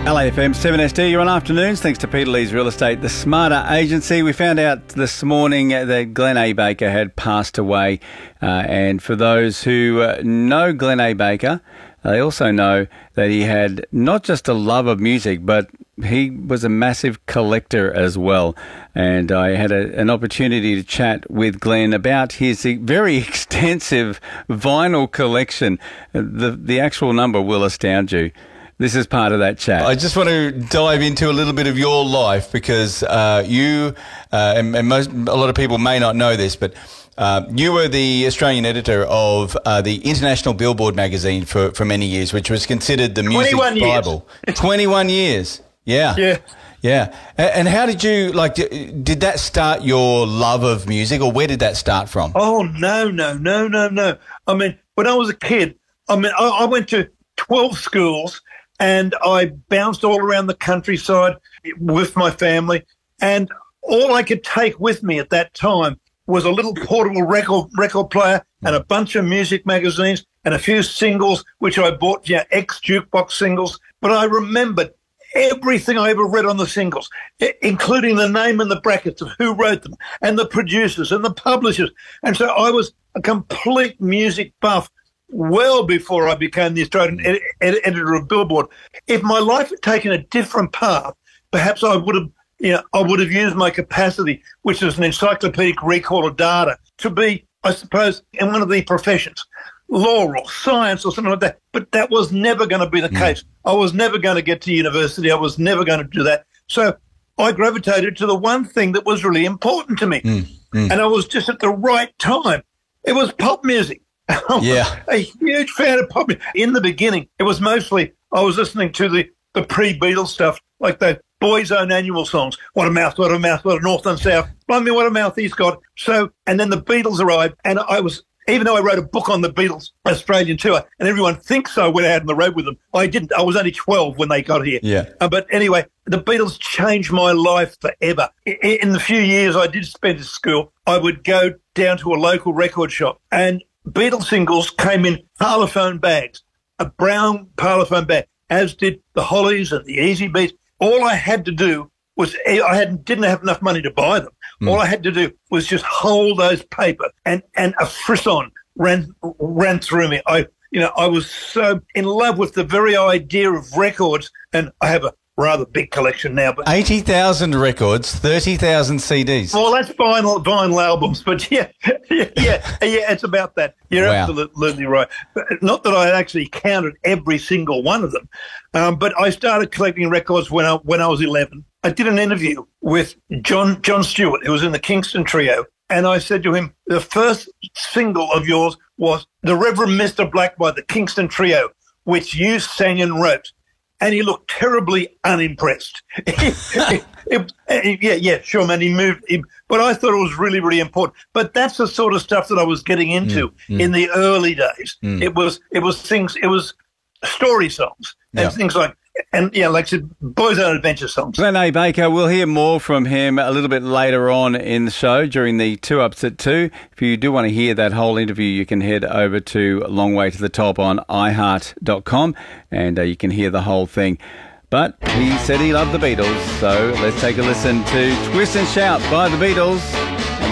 LAFM 7SD, you're on afternoons. Thanks to Peter Lee's Real Estate, the Smarter Agency. We found out this morning that Glenn A. Baker had passed away. And for those who know Glenn A. Baker, they also know that he had not just a love of music, but he was a massive collector as well. And I had an opportunity to chat with Glenn about his very extensive vinyl collection. The actual number will astound you. This is part of that chat. I just want to dive into a little bit of your life because you, and a lot of people may not know this, but you were the Australian editor of the International Billboard magazine for many years, which was considered the music Bible. 21 years. Yeah. Yeah. Yeah. And how did you, did that start your love of music, or where did that start from? Oh, no. I mean, when I was a kid, I went to 12 schools and I bounced all around the countryside with my family. And all I could take with me at that time was a little portable record player and a bunch of music magazines and a few singles, which I bought, ex-jukebox singles. But I remembered everything I ever read on the singles, including the name and the brackets of who wrote them and the producers and the publishers. And so I was a complete music buff well before I became the Australian editor of Billboard. If my life had taken a different path, perhaps I would have used my capacity, which is an encyclopedic recall of data, to be, I suppose, in one of the professions, law or science or something like that. But that was never going to be the case. I was never going to get to university. I was never going to do that. So I gravitated to the one thing that was really important to me. And I was just at the right time. It was pop music. Yeah. A huge fan of pop music. In the beginning, it was mostly, I was listening to the pre-Beatles stuff, like the Boys' Own annual songs. What a mouth, what a mouth, what a north and south. Blimey, what a mouth he's got. So, and then the Beatles arrived, and even though I wrote a book on the Beatles Australian tour, and everyone thinks I went out on the road with them, I didn't. I was only 12 when they got here. Yeah. But anyway, the Beatles changed my life forever. In the few years I did spend at school, I would go down to a local record shop, and Beatles singles came in parlophone bags, a brown parlophone bag, as did the Hollies and the Easy Beats. All I had to do was, didn't have enough money to buy them. All I had to do was just hold those paper, and a frisson ran through me. I was so in love with the very idea of records, and I have a rather big collection now. But 80,000 records, 30,000 CDs. Well, that's vinyl albums, but yeah, it's about that. You're absolutely right. Not that I actually counted every single one of them, but I started collecting records when I was 11. I did an interview with John Stewart, who was in the Kingston Trio, and I said to him, the first single of yours was The Reverend Mr. Black by the Kingston Trio, which you sang and wrote. And he looked terribly unimpressed. Sure, man, he moved. But I thought it was really, really important. But that's the sort of stuff that I was getting into in the early days. It was story songs and things like, like I said, Boys' Own adventure songs. Glenn A. Baker, we'll hear more from him a little bit later on in the show during the 2 Ups at 2. If you do want to hear that whole interview, you can head over to Long Way to the Top on iHeart.com and you can hear the whole thing. But he said he loved the Beatles, so let's take a listen to Twist and Shout by the Beatles.